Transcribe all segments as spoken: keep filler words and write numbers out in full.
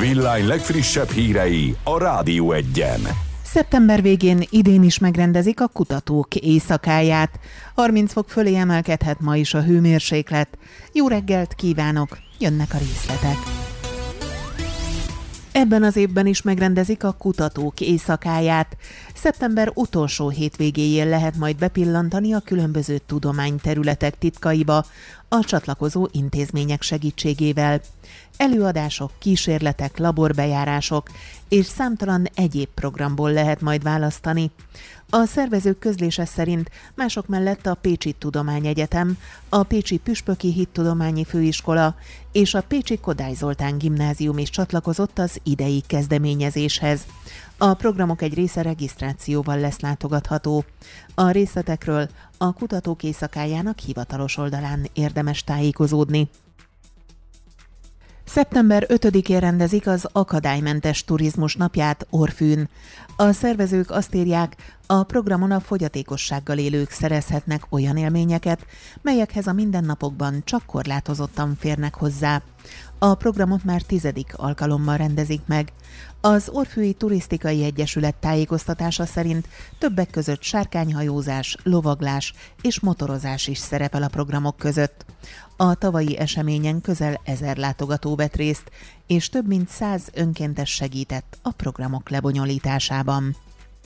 Villány legfrissebb hírei a Rádió Egyen. Szeptember végén idén is megrendezik a kutatók éjszakáját. harminc fok fölé emelkedhet ma is a hőmérséklet. Jó reggelt kívánok, jönnek a részletek. Ebben az évben is megrendezik a kutatók éjszakáját. Szeptember utolsó hétvégéjén lehet majd bepillantani a különböző tudományterületek titkaiba a csatlakozó intézmények segítségével. Előadások, kísérletek, laborbejárások és számtalan egyéb programból lehet majd választani. A szervezők közlése szerint mások mellett a Pécsi Tudományegyetem, a Pécsi Püspöki Hittudományi Főiskola és a Pécsi Kodály Zoltán Gimnázium is csatlakozott az idei kezdeményezéshez. A programok egy része regisztrációval lesz látogatható. A részletekről a Kutatók Éjszakájának hivatalos oldalán érdemes tájékozódni. Szeptember ötödikén rendezik az Akadálymentes Turizmus Napját Orfűn. A szervezők azt írják, a programon a fogyatékossággal élők szerezhetnek olyan élményeket, melyekhez a mindennapokban csak korlátozottan férnek hozzá. A programot már tizedik alkalommal rendezik meg. Az Orfűi Turisztikai Egyesület tájékoztatása szerint többek között sárkányhajózás, lovaglás és motorozás is szerepel a programok között. A tavalyi eseményen közel ezer látogató vett részt, és több mint száz önkéntes segített a programok lebonyolításában.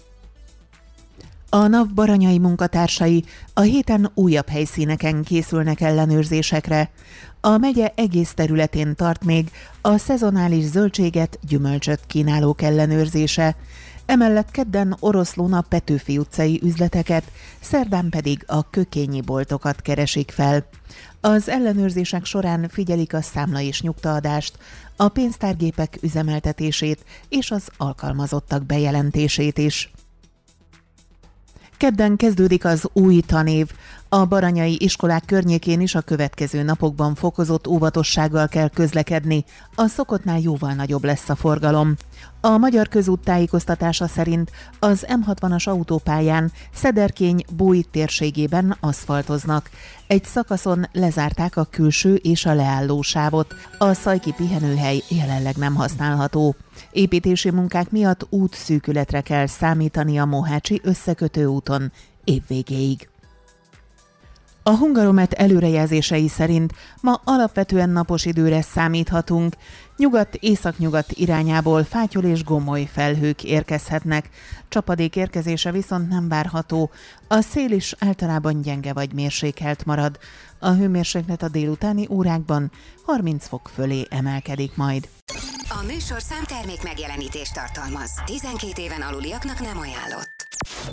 A NAV baranyai munkatársai a héten újabb helyszíneken készülnek ellenőrzésekre. A megye egész területén tart még a szezonális zöldséget, gyümölcsöt kínálók ellenőrzése, emellett kedden Oroszlón a Petőfi utcai üzleteket, szerdán pedig a kökényi boltokat keresik fel. Az ellenőrzések során figyelik a számla és nyugtaadást, a pénztárgépek üzemeltetését és az alkalmazottak bejelentését is. Kedden kezdődik az új tanév. A baranyai iskolák környékén is a következő napokban fokozott óvatossággal kell közlekedni, a szokottnál jóval nagyobb lesz a forgalom. A Magyar Közút tájékoztatása szerint az M hatvanas autópályán Szederkény-Búj térségében aszfaltoznak. Egy szakaszon lezárták a külső és a leálló sávot, a szajki pihenőhely jelenleg nem használható. Építési munkák miatt útszűkületre kell számítani a Mohácsi összekötő úton évvégéig. A Hungaromet előrejelzései szerint ma alapvetően napos időre számíthatunk. Nyugat-északnyugat irányából fátyol és gomoly felhők érkezhetnek. Csapadék érkezése viszont nem várható. A szél is általában gyenge vagy mérsékelt marad. A hőmérséklet a délutáni órákban harminc fok fölé emelkedik majd. A műsorszám termék megjelenítést tartalmaz. tizenkét éven aluliaknak nem ajánlott.